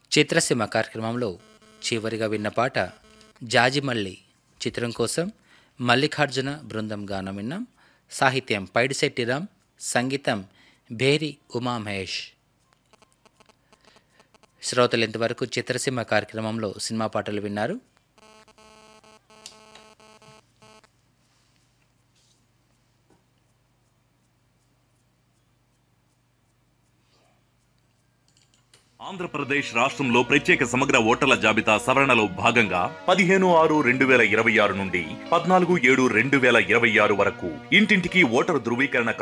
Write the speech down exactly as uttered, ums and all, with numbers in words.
చిత్రసీమ కార్యక్రమంలో చివరిగా విన్న పాట జాజిమల్లి చిత్రం కోసం మల్లికార్జున బృందం గానం విన్నాం. సాహిత్యం పైడిశెట్టి రామ్, సంగీతం భేరి ఉమామహేష్. శ్రోతలు ఇంతవరకు చిత్రసీమ కార్యక్రమంలో సినిమా పాటలు విన్నారు. ఆంధ్రప్రదేశ్ రాష్ట్రంలో ప్రత్యేక సమగ్ర ఓటర్ల జాబితా సవరణలో భాగంగా పదిహేను ఆరు రెండు వేల ఇరవై ఆరు నుండి పద్నాలుగు ఏడు రెండు వేల ఇరవై ఆరు వరకు ఇంటింటికి ఓటరు ధృవీకరణ